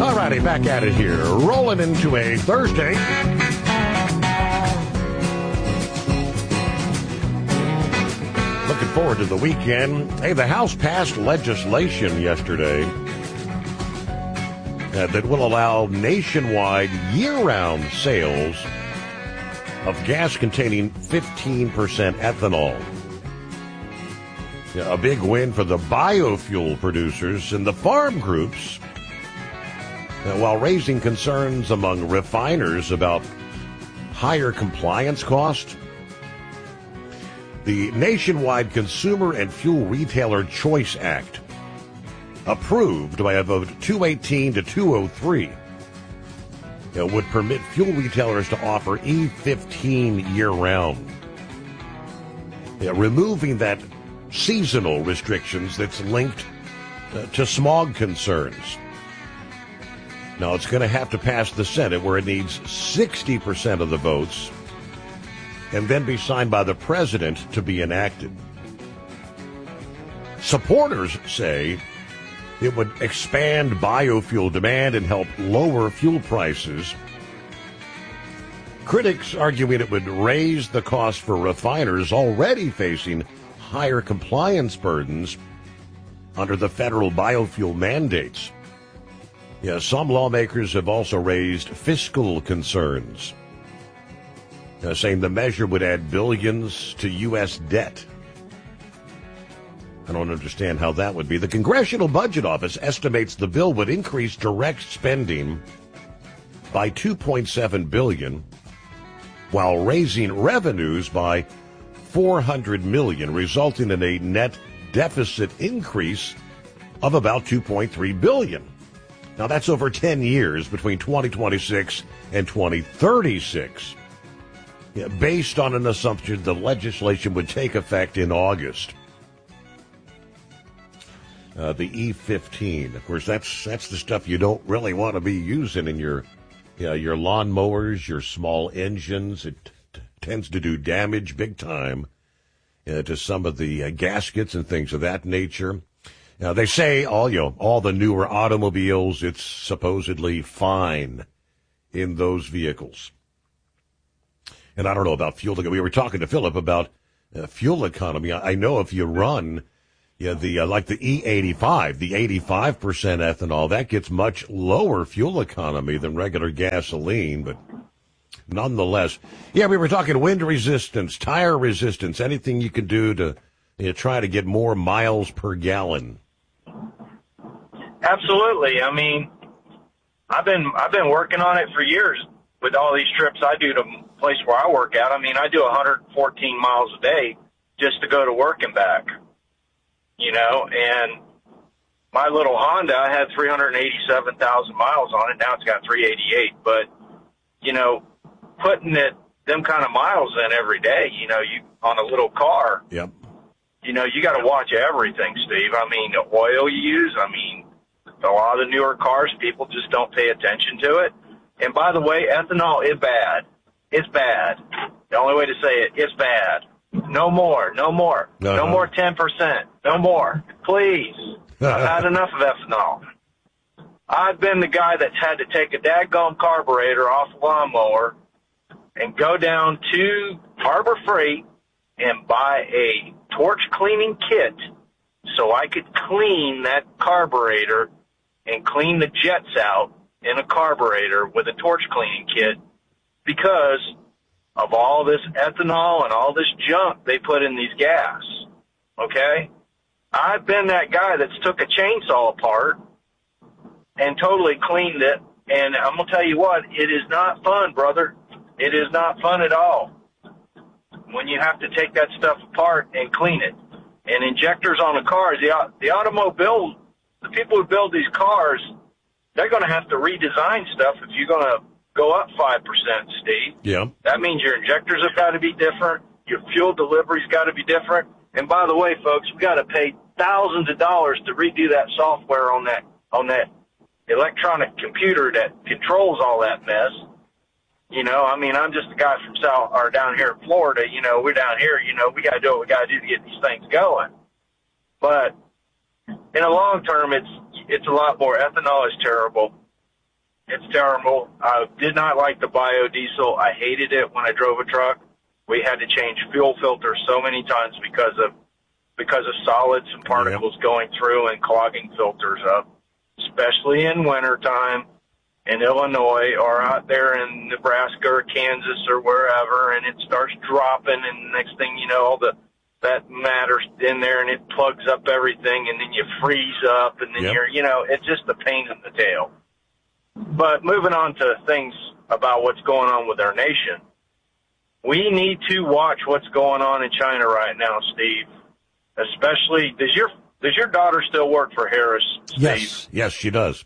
All righty, back at it here. Rolling into a Thursday. Looking forward to the weekend. Hey, the House passed legislation yesterday that will allow nationwide year-round sales of gas containing 15% ethanol. A big win for the biofuel producers and the farm groups, while raising concerns among refiners about higher compliance costs. The Nationwide Consumer and Fuel Retailer Choice Act, approved by a vote 218 to 203, would permit fuel retailers to offer E15 year-round, removing that seasonal restrictions that's linked to smog concerns. Now, it's going to have to pass the Senate, where it needs 60% of the votes, and then be signed by the president to be enacted. Supporters say it would expand biofuel demand and help lower fuel prices. Critics arguing it would raise the cost for refiners already facing higher compliance burdens under the federal biofuel mandates. Some lawmakers have also raised fiscal concerns, saying the measure would add billions to U.S. debt. I don't understand how that would be. The Congressional Budget Office estimates the bill would increase direct spending by $2.7 billion, while raising revenues by $400 million, resulting in a net deficit increase of about $2.3 billion. Now, that's over 10 years between 2026 and 2036. Based on an assumption the legislation would take effect in August. The E15, of course, that's the stuff you don't really want to be using in your lawnmowers, your small engines. It tends to do damage big time to some of the gaskets and things of that nature. Now, they say all the newer automobiles, it's supposedly fine in those vehicles. And I don't know about fuel. We were talking to Philip about fuel economy. I know if you run like the E85, the 85% ethanol, that gets much lower fuel economy than regular gasoline, but nonetheless. We were talking wind resistance, tire resistance, anything you can do to try to get more miles per gallon. Absolutely. I mean, I've been working on it for years with all these trips I do to the place where I work out. I mean, I do 114 miles a day just to go to work and back, and my little Honda, I had 387,000 miles on it. Now it's got 388, but, putting them kind of miles in every day, you on a little car. Yep. You got to watch everything, Steve. I mean, the oil you use, a lot of the newer cars, people just don't pay attention to it. And by the way, ethanol is bad. It's bad. The only way to say it, it's bad. No more. No more 10%. No more. Please. I've had enough of ethanol. I've been the guy that's had to take a daggone carburetor off a lawnmower and go down to Harbor Freight and buy a torch cleaning kit so I could clean that carburetor and clean the jets out in a carburetor with a torch cleaning kit because of all this ethanol and all this junk they put in these gas. Okay? I've been that guy that's took a chainsaw apart and totally cleaned it, and I'm going to tell you what, it is not fun, brother. It is not fun at all when you have to take that stuff apart and clean it. And injectors on the cars, the automobile, the people who build these cars, they're going to have to redesign stuff if you're going to go up 5%, Steve. Yeah. That means your injectors have got to be different. Your fuel delivery's got to be different. And by the way, folks, we got to pay thousands of dollars to redo that software on that electronic computer that controls all that mess. I'm just a guy from down here in Florida. We're down here. We got to do what we got to do to get these things going. But in the long term, it's a lot more. Ethanol is terrible. It's terrible. I did not like the biodiesel. I hated it when I drove a truck. We had to change fuel filters so many times because of solids and particles going through and clogging filters up, especially in wintertime in Illinois or out there in Nebraska or Kansas or wherever, and it starts dropping, and the next thing you know, all that matter's in there, and it plugs up everything, and then you freeze up, and then it's just a pain in the tail. But moving on to things about what's going on with our nation, we need to watch what's going on in China right now, Steve. Especially, does your daughter still work for Harris, Steve? Yes, she does.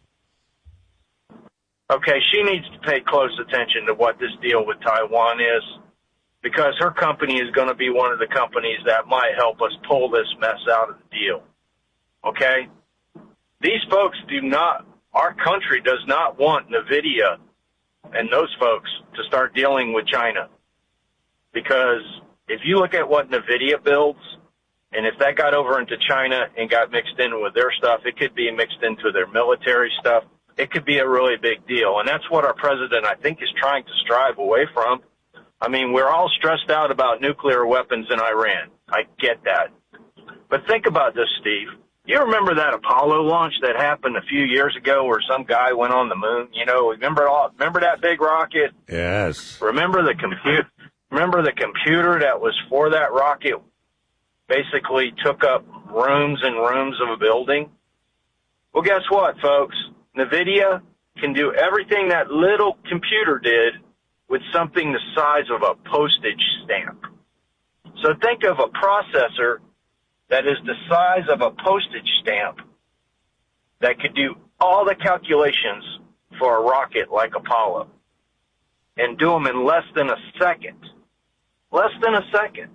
Okay, she needs to pay close attention to what this deal with Taiwan is, because her company is going to be one of the companies that might help us pull this mess out of the deal. Okay? These folks our country does not want NVIDIA and those folks to start dealing with China. Because if you look at what NVIDIA builds, and if that got over into China and got mixed in with their stuff, it could be mixed into their military stuff. It could be a really big deal. And that's what our president, I think, is trying to strive away from. I mean, we're all stressed out about nuclear weapons in Iran. I get that. But think about this, Steve. You remember that Apollo launch that happened a few years ago where some guy went on the moon? Remember that big rocket? Yes. Remember the computer that was for that rocket basically took up rooms and rooms of a building? Well, guess what, folks? NVIDIA can do everything that little computer did with something the size of a postage stamp. So think of a processor that is the size of a postage stamp that could do all the calculations for a rocket like Apollo and do them in less than a second. Less than a second.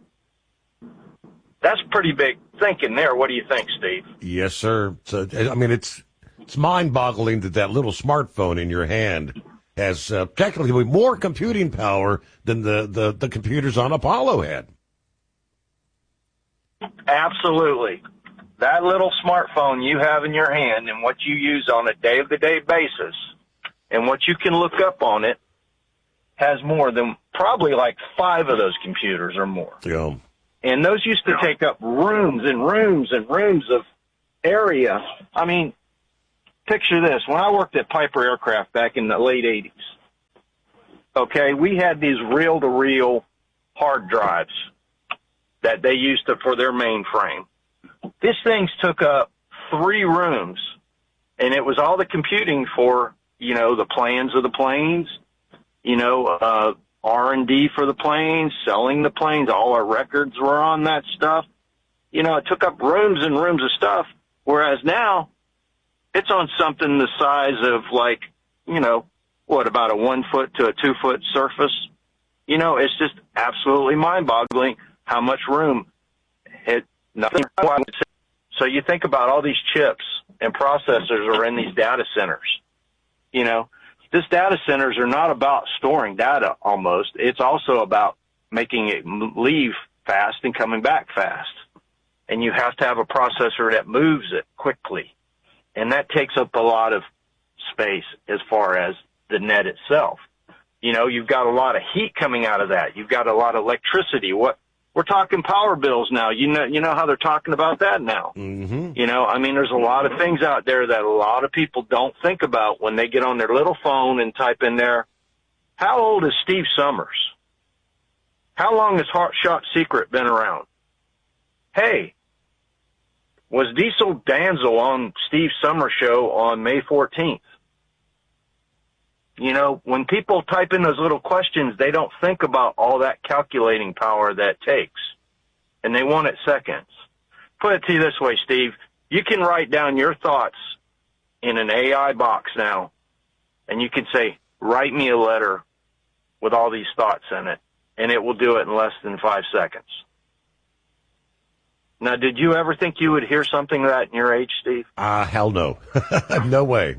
That's pretty big thinking there. What do you think, Steve? Yes, sir. So, I mean, it's mind-boggling that little smartphone in your hand has technically more computing power than the computers on Apollo had. Absolutely. That little smartphone you have in your hand and what you use on a day-to-day basis and what you can look up on it has more than probably like 5 of those computers or more. Yeah. And those used to take up rooms and rooms and rooms of area. I mean, picture this. When I worked at Piper Aircraft back in the late 80s, okay, we had these reel-to-reel hard drives that they used for their mainframe. This thing took up 3 rooms, and it was all the computing for, the plans of the planes, R&D for the planes, selling the planes. All our records were on that stuff. It took up rooms and rooms of stuff, whereas now it's on something the size of about a 1 foot to a 2 foot surface. It's just absolutely mind-boggling how much room nothing. So you think about all these chips and processors are in these data centers. These data centers are not about storing data almost. It's also about making it leave fast and coming back fast. And you have to have a processor that moves it quickly. And that takes up a lot of space as far as the net itself. You've got a lot of heat coming out of that. You've got a lot of electricity. We're talking power bills now. You know how they're talking about that now. Mm-hmm. There's a lot of things out there that a lot of people don't think about when they get on their little phone and type in there, how old is Steve Summers? How long has Hot Shot Secret been around? Hey, was Diesel Danzel on Steve Summers' show on May 14th? When people type in those little questions, they don't think about all that calculating power that takes. And they want it seconds. Put it to you this way, Steve. You can write down your thoughts in an AI box now, and you can say, write me a letter with all these thoughts in it, and it will do it in less than 5 seconds. Now, did you ever think you would hear something like that in your age, Steve? Hell no. No way.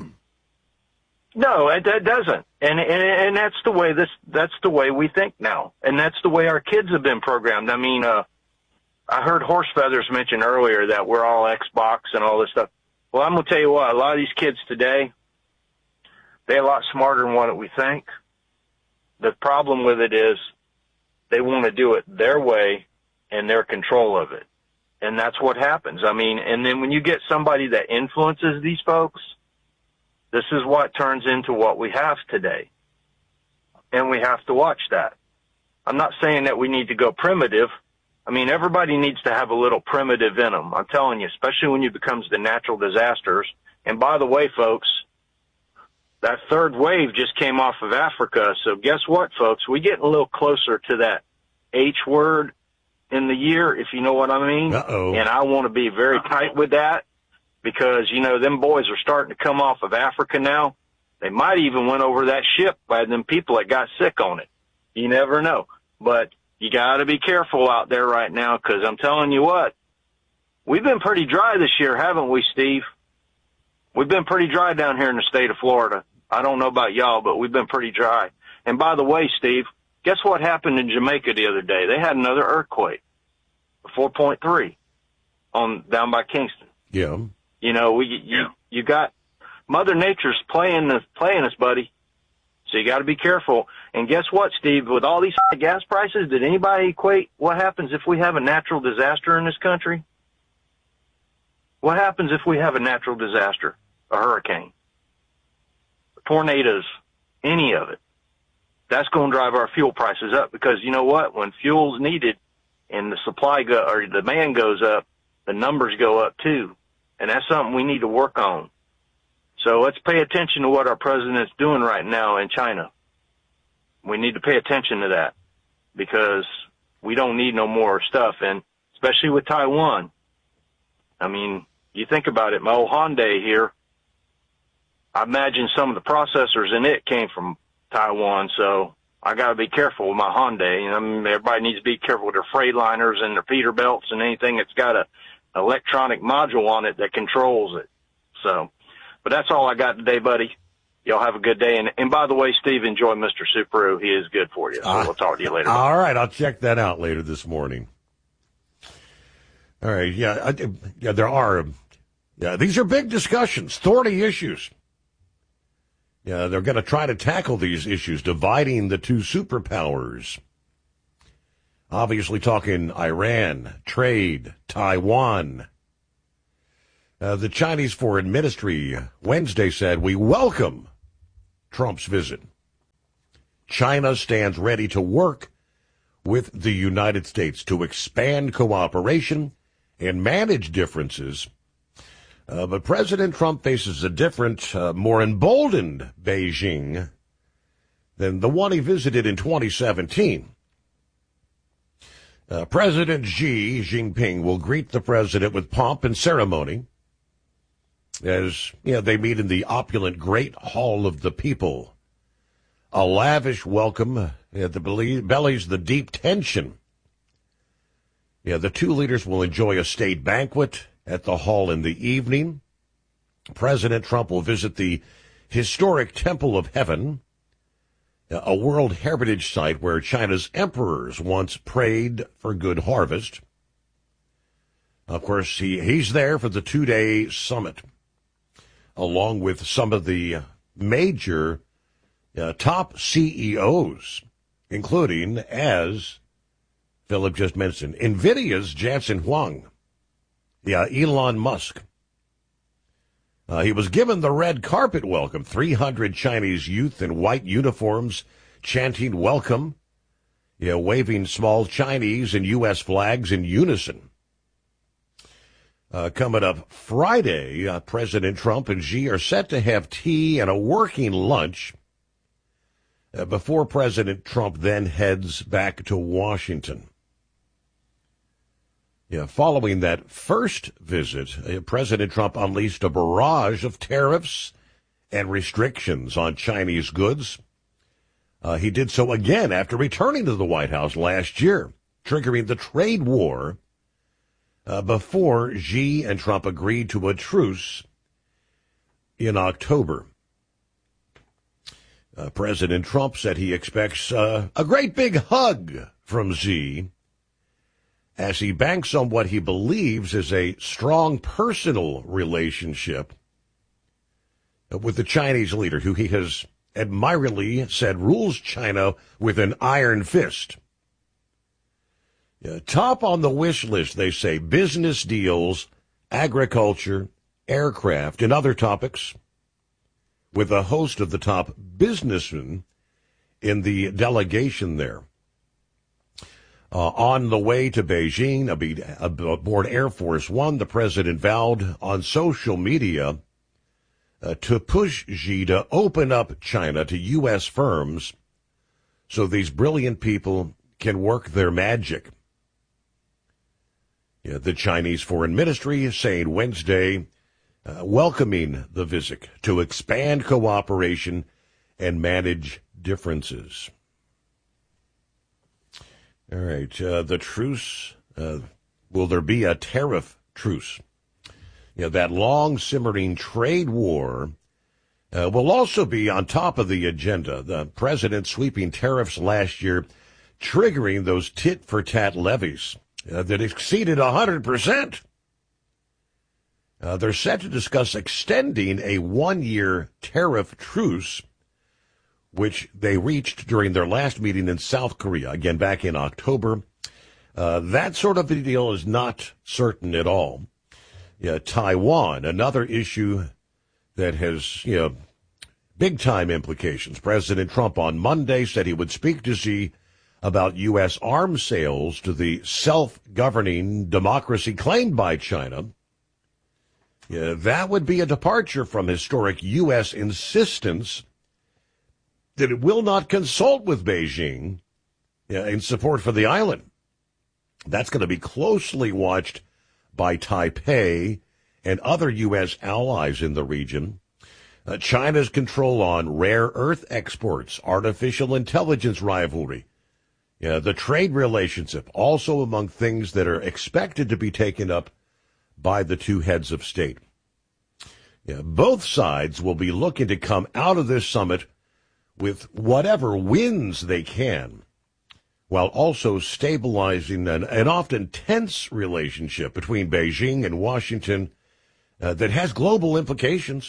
No, it doesn't. And that's the way we think now. And that's the way our kids have been programmed. I mean, I heard Horse Feathers mention earlier that we're all Xbox and all this stuff. Well, I'm going to tell you what, a lot of these kids today, They're a lot smarter than what we think. The problem with it is they want to do it their way and their control of it. And that's what happens. I mean, and then when you get somebody that influences these folks, this is what turns into what we have today. And we have to watch that. I'm not saying that we need to go primitive. I mean, everybody needs to have a little primitive in them. I'm telling you, especially when it becomes the natural disasters. And by the way, folks, that third wave just came off of Africa. So guess what, folks? We get a little closer to that H word in the year, if you know what I mean. Uh-oh. And I want to be very tight with that because, you know, them boys are starting to come off of Africa now. They might even went over that ship by them people that got sick on it. You never know. But you got to be careful out there right now because I'm telling you what, we've been pretty dry this year, haven't we, Steve? We've been pretty dry down here in the state of Florida. I don't know about y'all, but we've been pretty dry. And by the way, Steve, guess what happened in Jamaica the other day? They had another earthquake, 4.3 down by Kingston. Yeah. You know, you got Mother Nature's playing us, buddy. So you got to be careful. And guess what, Steve? With all these gas prices, did anybody equate what happens if we have a natural disaster in this country? What happens if we have a natural disaster, a hurricane, tornadoes, any of it? That's going to drive our fuel prices up because you know what? When fuel's needed and the or the demand goes up, the numbers go up too. And that's something we need to work on. So let's pay attention to what our president's doing right now in China. We need to pay attention to that because we don't need no more stuff. And especially with Taiwan. I mean, you think about it, my old Hyundai here, I imagine some of the processors in it came from Taiwan. So I got to be careful with my Hyundai. I mean, everybody needs to be careful with their Freightliners and their Peterbilts and anything that's got a electronic module on it that controls it. So, but that's all I got today, buddy. Y'all have a good day. And by the way, Steve, enjoy Mr. Subaru. He is good for you. So we'll talk to you later. All right. I'll check that out later this morning. All right. Yeah. There are. Yeah. These are big discussions, thorny issues. Yeah. They're going to try to tackle these issues, dividing the two superpowers. Obviously talking Iran, trade, Taiwan. The Chinese Foreign Ministry Wednesday said, we welcome Trump's visit. China stands ready to work with the United States to expand cooperation and manage differences. But President Trump faces a different, more emboldened Beijing than the one he visited in 2017. President Xi Jinping will greet the president with pomp and ceremony as they meet in the opulent Great Hall of the People. A lavish welcome bellies the deep tension. The two leaders will enjoy a state banquet at the hall in the evening. President Trump will visit the historic Temple of Heaven, a World Heritage Site where China's emperors once prayed for good harvest. Of course, he's there for the 2-day summit, along with some of the major top CEOs, including, as Philip just mentioned, NVIDIA's Jensen Huang, Elon Musk. He was given the red carpet welcome, 300 Chinese youth in white uniforms chanting welcome, waving small Chinese and U.S. flags in unison. Coming up Friday, President Trump and Xi are set to have tea and a working lunch before President Trump then heads back to Washington. Following that first visit, President Trump unleashed a barrage of tariffs and restrictions on Chinese goods. He did so again after returning to the White House last year, triggering the trade war before Xi and Trump agreed to a truce in October. President Trump said he expects a great big hug from Xi as he banks on what he believes is a strong personal relationship with the Chinese leader, who he has admiringly said rules China with an iron fist. Top on the wish list, they say, business deals, agriculture, aircraft, and other topics, with a host of the top businessmen in the delegation there. On the way to Beijing, aboard Air Force One, the president vowed on social media to push Xi to open up China to U.S. firms so these brilliant people can work their magic. The Chinese Foreign Ministry saying Wednesday, welcoming the visit to expand cooperation and manage differences. All right, the truce, will there be a tariff truce? That long simmering trade war will also be on top of the agenda. The president sweeping tariffs last year, triggering those tit-for-tat levies that exceeded 100%. They're set to discuss extending a one-year tariff truce, which they reached during their last meeting in South Korea, again back in October. That sort of a deal is not certain at all. Taiwan, another issue that has, big-time implications. President Trump on Monday said he would speak to Xi about U.S. arms sales to the self-governing democracy claimed by China. That would be a departure from historic U.S. insistence that it will not consult with Beijing in support for the island. That's going to be closely watched by Taipei and other U.S. allies in the region. China's control on rare earth exports, artificial intelligence rivalry, the trade relationship, also among things that are expected to be taken up by the two heads of state. Both sides will be looking to come out of this summit with whatever wins they can, while also stabilizing an often tense relationship between Beijing and Washington that has global implications.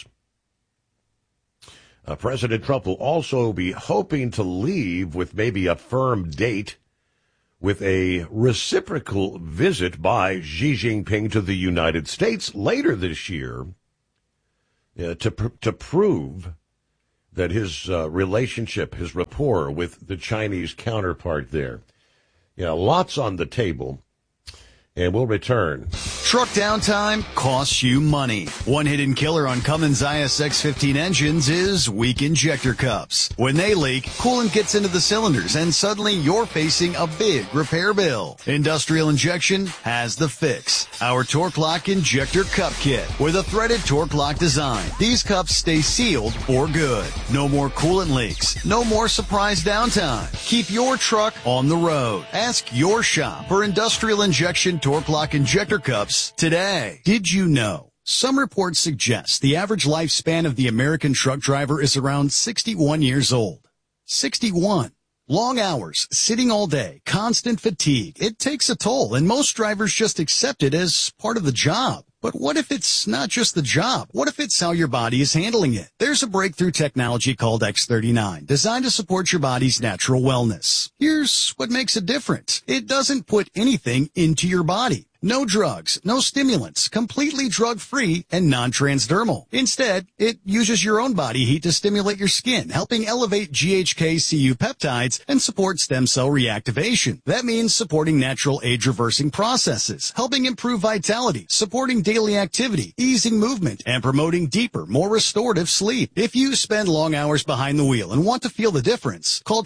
President Trump will also be hoping to leave with maybe a firm date with a reciprocal visit by Xi Jinping to the United States later this year to prove that his relationship, his rapport with the Chinese counterpart there. Lots on the table. And we'll return. Truck downtime costs you money. One hidden killer on Cummins ISX-15 engines is weak injector cups. When they leak, coolant gets into the cylinders and suddenly you're facing a big repair bill. Industrial Injection has the fix. Our Torque Lock Injector Cup Kit with a threaded Torque Lock design. These cups stay sealed for good. No more coolant leaks. No more surprise downtime. Keep your truck on the road. Ask your shop for Industrial Injection Torque Lock Injector Cups today. Did you know? Some reports suggest the average lifespan of the American truck driver is around 61 years old. 61. Long hours, sitting all day, constant fatigue. It takes a toll, and most drivers just accept it as part of the job. But what if it's not just the job? What if it's how your body is handling it? There's a breakthrough technology called X39, designed to support your body's natural wellness. Here's what makes it different. It doesn't put anything into your body. No drugs, no stimulants, completely drug-free and non-transdermal. Instead, it uses your own body heat to stimulate your skin, helping elevate GHK-Cu peptides and support stem cell reactivation. That means supporting natural age-reversing processes, helping improve vitality, supporting daily activity, easing movement, and promoting deeper, more restorative sleep. If you spend long hours behind the wheel and want to feel the difference, call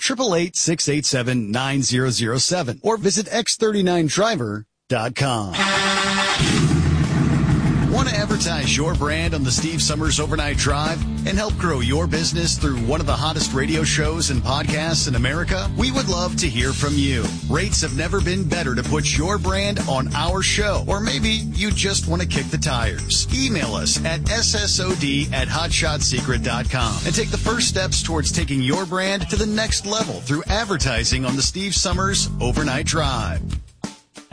888-687-9007 or visit X39Driver.com. Want to advertise your brand on the Steve Summers Overnight Drive and help grow your business through one of the hottest radio shows and podcasts in America? We would love to hear from you. Rates have never been better to put your brand on our show, or maybe you just want to kick the tires. Email us at ssod@hotshotsecret.com and take the first steps towards taking your brand to the next level through advertising on the Steve Summers Overnight Drive.